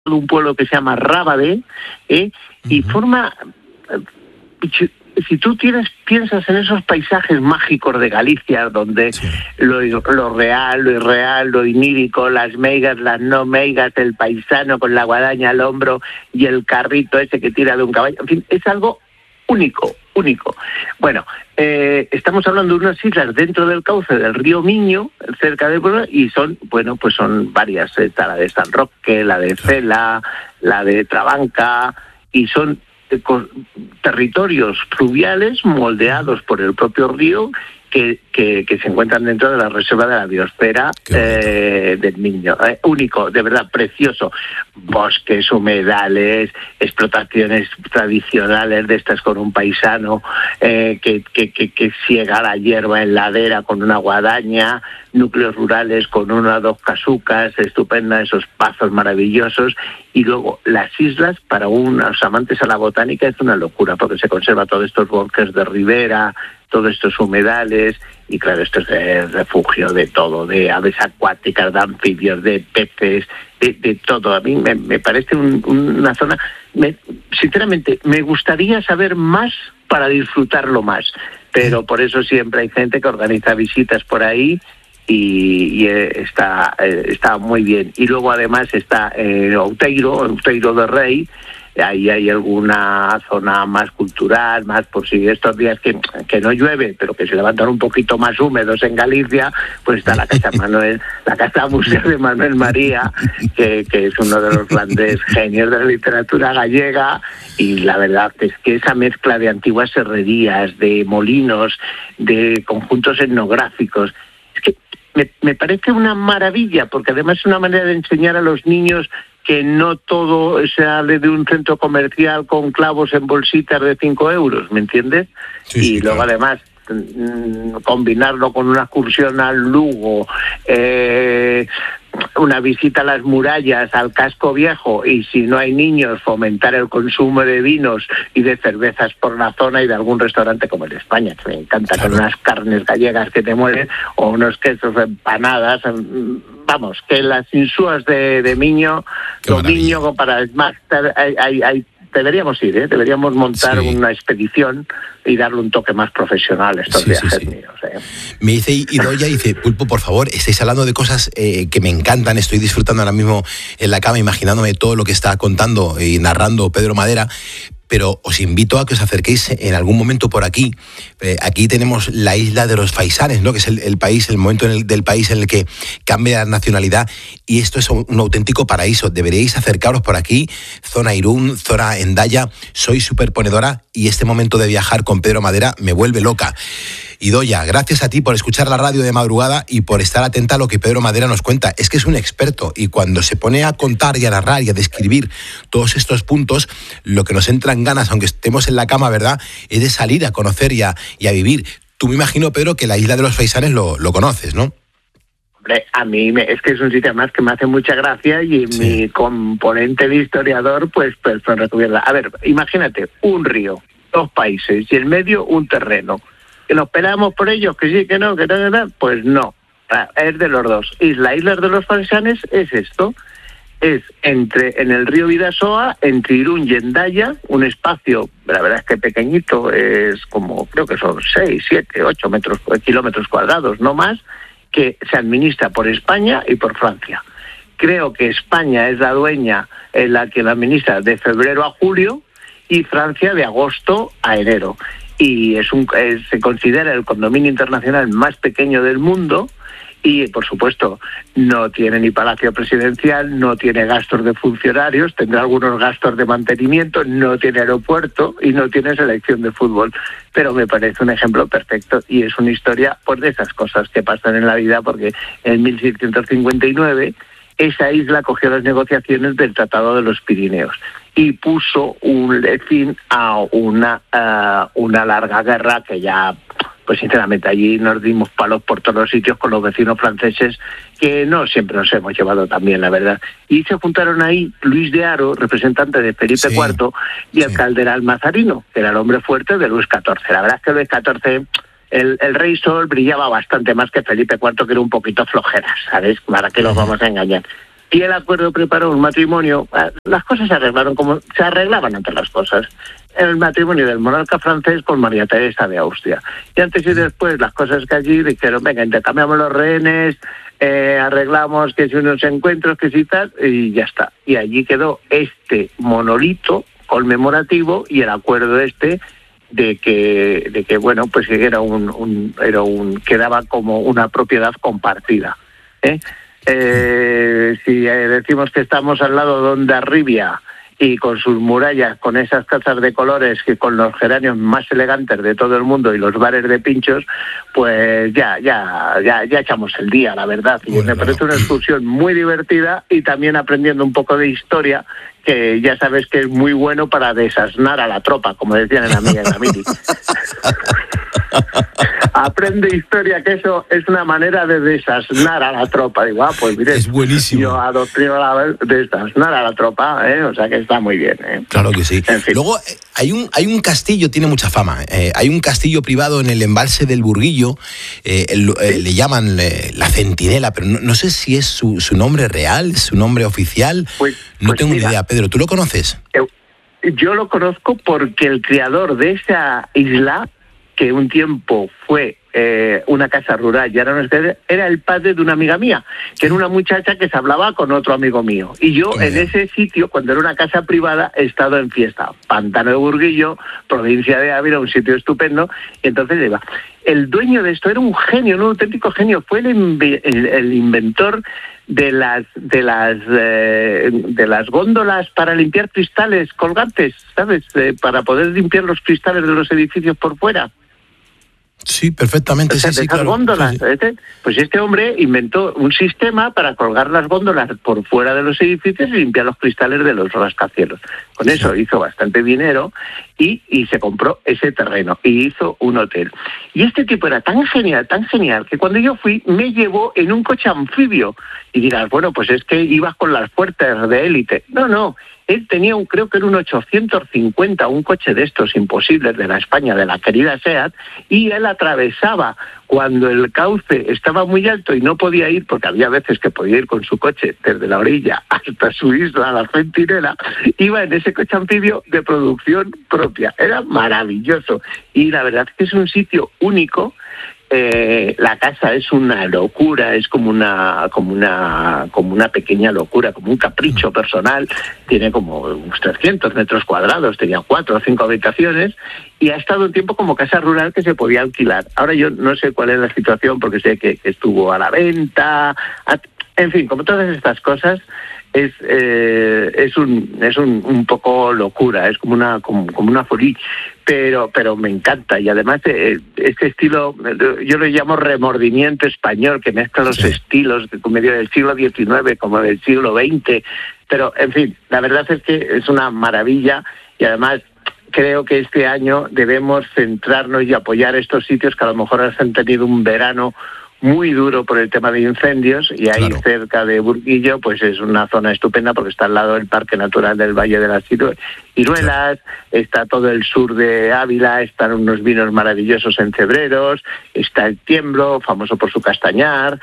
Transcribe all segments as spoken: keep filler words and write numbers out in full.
un pueblo que se llama Rábade, ¿eh? Uh-huh. Y forma... Si tú tienes, piensas en esos paisajes mágicos de Galicia, donde sí. lo, lo real, lo irreal, lo inírico, las meigas, las no meigas, el paisano con la guadaña al hombro y el carrito ese que tira de un caballo, en fin, es algo único, único. Bueno, eh, estamos hablando de unas islas dentro del cauce del río Miño, cerca de Puebla, y son, bueno, pues son varias, está la de San Roque, la de Cela, la de Trabanca, y son con territorios fluviales moldeados por el propio río que, que, que se encuentran dentro de la reserva de la biosfera eh, del Miño. Eh, único, de verdad, precioso. Bosques, humedales, explotaciones tradicionales de estas con un paisano eh, que, que, que, que siega la hierba en ladera con una guadaña, núcleos rurales con una o dos casucas estupendas, esos pazos maravillosos, y luego las islas, para unos amantes a la botánica, es una locura, porque se conserva todos estos bosques de ribera, todos estos humedales, y claro, esto es el refugio de todo, de aves acuáticas, de anfibios, de peces, de, de todo. A mí me, me parece un, una zona, me, sinceramente, me gustaría saber más para disfrutarlo más, pero por eso siempre hay gente que organiza visitas por ahí, y, y está, está muy bien. Y luego además está eh, Outeiro, Outeiro de Rei. Ahí hay alguna zona más cultural, más por si estos días que, que no llueve, pero que se levantan un poquito más húmedos en Galicia, pues está la casa Manuel, la casa museo de Manuel María, que, que es uno de los grandes genios de la literatura gallega, y la verdad es que esa mezcla de antiguas herrerías, de molinos, de conjuntos etnográficos, es que me, me parece una maravilla, porque además es una manera de enseñar a los niños que no todo sale de un centro comercial con clavos en bolsitas de cinco euros, ¿me entiendes? Sí, y sí, luego claro. Además combinarlo con una excursión al Lugo, eh, una visita a las murallas, al casco viejo, y si no hay niños, fomentar el consumo de vinos y de cervezas por la zona y de algún restaurante como el de España, que me encanta, claro. Con unas carnes gallegas que te mueren, o unos quesos, empanadas, vamos, que las insúas de, de Miño, lo Miño para más, hay, hay, hay deberíamos ir, ¿eh? Deberíamos montar sí. una expedición y darle un toque más profesional a estos sí, viajes sí, sí. míos. ¿eh? Me dice Idoia, dice, Pulpo, por favor, estáis hablando de cosas eh, que me encantan, estoy disfrutando ahora mismo en la cama, imaginándome todo lo que está contando y narrando Pedro Madera, pero os invito a que os acerquéis en algún momento por aquí. Eh, aquí tenemos la isla de los Faisanes, ¿no? Que es el, el país, el momento en el, del país en el que cambia la nacionalidad, y esto es un, un auténtico paraíso. Deberíais acercaros por aquí, zona Irún, zona Hendaya. Soy súper ponedora y este momento de viajar con Pedro Madera me vuelve loca. Idoia, gracias a ti por escuchar la radio de madrugada y por estar atenta a lo que Pedro Madera nos cuenta. Es que es un experto, y cuando se pone a contar y a narrar y a describir todos estos puntos, lo que nos entra en ganas, aunque estemos en la cama, ¿verdad?, es de salir a conocer y a, y a vivir. Tú, me imagino, Pedro, que la isla de los Faisanes lo, lo conoces, ¿no? Hombre, a mí me, es que es un sitio más que me hace mucha gracia, y sí. mi componente de historiador, pues, pues, pues recuerda. A ver, imagínate, un río, dos países, y en medio un terreno. ¿Que nos peleamos por ellos? Que sí, que no, que no, que no. Pues no, es de los dos. Y la isla de los Faisanes es esto, es entre en el río Bidasoa, entre Irún y Hendaya, un espacio, la verdad es que pequeñito, es como, creo que son seis, siete, ocho metros, kilómetros cuadrados, no más, que se administra por España y por Francia. Creo que España es la dueña, en la que la administra de febrero a julio, y Francia de agosto a enero. Y es un, es, se considera el condominio internacional más pequeño del mundo, y por supuesto no tiene ni palacio presidencial, no tiene gastos de funcionarios, tendrá algunos gastos de mantenimiento, no tiene aeropuerto y no tiene selección de fútbol, pero me parece un ejemplo perfecto, y es una historia pues de esas cosas que pasan en la vida, porque en mil seiscientos cincuenta y nueve esa isla cogió las negociaciones del Tratado de los Pirineos y puso un fin a una, uh, una larga guerra que ya, pues sinceramente, allí nos dimos palos por todos los sitios con los vecinos franceses, que no siempre nos hemos llevado tan bien, la verdad. Y se juntaron ahí Luis de Haro, representante de Felipe sí, cuarto, y el sí. cardenal Mazarino, que era el hombre fuerte de Luis catorce. La verdad es que Luis catorce... El, el rey Sol brillaba bastante más que Felipe cuarto, que era un poquito flojera, ¿sabes? ¿Para qué nos vamos a engañar? y el acuerdo preparó un matrimonio. Las cosas se arreglaron como se arreglaban ante las cosas. El matrimonio del monarca francés con María Teresa de Austria. Y antes y después las cosas que allí dijeron, venga, intercambiamos los rehenes, eh, arreglamos que si unos encuentros, que si tal, y ya está. Y allí quedó este monolito conmemorativo y el acuerdo este de que, de que bueno, pues que era un, un, era un quedaba como una propiedad compartida. ¿eh? Eh, si eh, decimos que estamos al lado de Hondarribia y con sus murallas, con esas casas de colores y con los geranios más elegantes de todo el mundo y los bares de pinchos, pues ya ya ya ya echamos el día, la verdad. Y bueno, me parece claro. Una excursión muy divertida y también aprendiendo un poco de historia, que ya sabes que es muy bueno para desasnar a la tropa, como decían en la mía en la mili. Aprende historia, que eso es una manera de desasnar a la tropa. Digo, ah, pues mire, es buenísimo. Yo adoctrino a la desasnar a la tropa, ¿eh? O sea que está muy bien, ¿eh? Claro que sí. En fin. Luego hay un hay un castillo, tiene mucha fama. Eh, hay un castillo privado en el embalse del Burguillo, eh, el, eh, ¿Sí? le llaman eh, la Centinela, pero no, no sé si es su, su nombre real, su nombre oficial. Pues, no pues tengo ni idea. Pedro, ¿tú lo conoces? Yo lo conozco porque el creador de esa isla, que un tiempo fue eh, una casa rural y ahora no es, era el padre de una amiga mía, que era una muchacha que se hablaba con otro amigo mío. Y yo en ese sitio, cuando era una casa privada, he estado en fiesta. Pantano de Burguillo, provincia de Ávila, un sitio estupendo. Y entonces iba. El dueño de esto era un genio, un auténtico genio. Fue el, inve- el, el inventor de las de las eh, de las góndolas para limpiar cristales colgantes, ¿sabes? Eh, para poder limpiar los cristales de los edificios por fuera. Sí, perfectamente, o sea, sí, de sí, esas claro. góndolas. Sí, sí. Este, pues este hombre inventó un sistema para colgar las góndolas por fuera de los edificios y limpiar los cristales de los rascacielos. Con sí. eso hizo bastante dinero y, y se compró ese terreno y hizo un hotel. Y este tipo era tan genial, tan genial, que cuando yo fui me llevó en un coche anfibio. Y dirás, bueno, pues es que ibas con las fuerzas de élite. No, no. Él tenía un, creo que era un ochocientos cincuenta, un coche de estos imposibles de la España, de la querida SEAT, y él atravesaba cuando el cauce estaba muy alto y no podía ir, porque había veces que podía ir con su coche desde la orilla hasta su isla, la Centinela, iba en ese coche anfibio de producción propia. Era maravilloso. Y la verdad es que es un sitio único. Eh, la casa es una locura, es como una como una como una pequeña locura, como un capricho personal. Tiene como unos trescientos metros cuadrados, tenía cuatro o cinco habitaciones y ha estado un tiempo como casa rural que se podía alquilar. Ahora yo no sé cuál es la situación porque sé que, que estuvo a la venta, a, en fin, como todas estas cosas. Es eh, es un es un, un poco locura, es como una como, como una folie, pero pero me encanta. Y además eh, este estilo yo lo llamo remordimiento español, que mezcla los sí. estilos de medio del siglo diecinueve como del siglo veinte, pero en fin, la verdad es que es una maravilla. Y además creo que este año debemos centrarnos y apoyar estos sitios que a lo mejor han tenido un verano muy duro por el tema de incendios, y ahí claro. cerca de Burguillo pues es una zona estupenda porque está al lado del Parque Natural del Valle de las Ciruelas, claro. Está todo el sur de Ávila, están unos vinos maravillosos en Cebreros, está el Tiemblo, famoso por su castañar,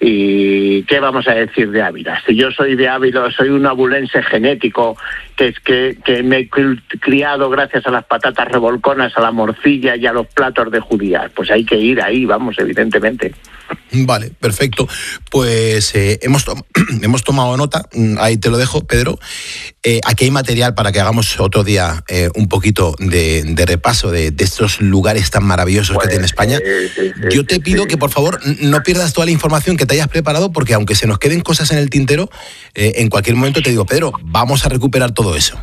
y ¿qué vamos a decir de Ávila? Si yo soy de Ávila, soy un abulense genético, que es que, que me he criado gracias a las patatas revolconas, a la morcilla y a los platos de judías, pues hay que ir ahí, vamos, evidentemente. Vale, perfecto. Pues eh, hemos, to- hemos tomado nota, ahí te lo dejo, Pedro. Eh, aquí hay material para que hagamos otro día eh, un poquito de, de repaso de, de estos lugares tan maravillosos pues, que tiene España. Eh, sí, sí, Yo te pido sí. que por favor no pierdas toda la información que te hayas preparado, porque aunque se nos queden cosas en el tintero, eh, en cualquier momento te digo, Pedro, vamos a recuperar todo eso.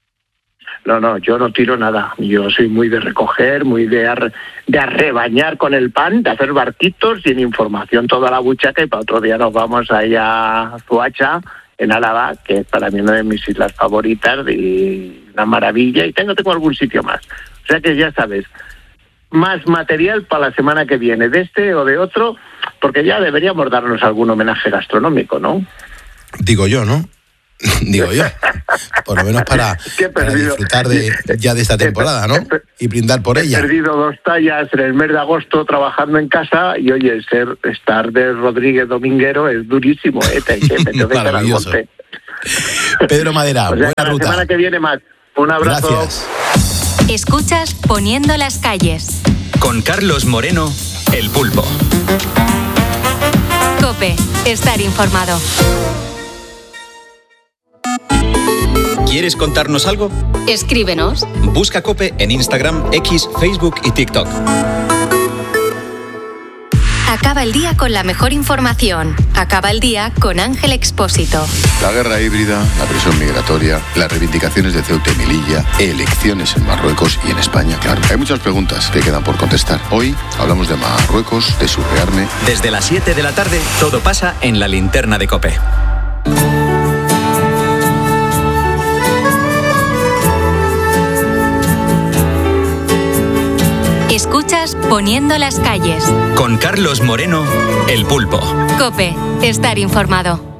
No, no, yo no tiro nada. Yo soy muy de recoger, muy de, ar, de arrebañar con el pan, de hacer barquitos y en información toda la buchaca, y para otro día nos vamos allá a Zuacha, en Álava, que es para mí una de mis islas favoritas y una maravilla, y tengo, tengo algún sitio más. O sea que ya sabes, más material para la semana que viene, de este o de otro, porque ya deberíamos darnos algún homenaje gastronómico, ¿no? Digo yo, ¿no? digo yo. Por lo menos para, para disfrutar de, ya de esta temporada, ¿no? Y brindar por ella. He perdido dos tallas en el mes de agosto trabajando en casa y, oye, ser estar de Rodríguez Dominguero es durísimo, ¿eh? Te, te, te, te maravilloso. Pedro Madera, o sea, buena la ruta. La semana que viene más. Un abrazo. Gracias. Escuchas Poniendo las calles. Con Carlos Moreno, El Pulpo. COPE, estar informado. ¿Quieres contarnos algo? Escríbenos. Busca COPE en Instagram, X, Facebook y TikTok. Acaba el día con la mejor información. Acaba el día con Ángel Expósito. La guerra híbrida, la presión migratoria, las reivindicaciones de Ceuta y Melilla, elecciones en Marruecos y en España, claro. Hay muchas preguntas que quedan por contestar. Hoy hablamos de Marruecos, de su rearme. Desde las siete de la tarde, todo pasa en la linterna de COPE. Escuchas Poniendo las calles. Con Carlos Moreno, El Pulpo. COPE, estar informado.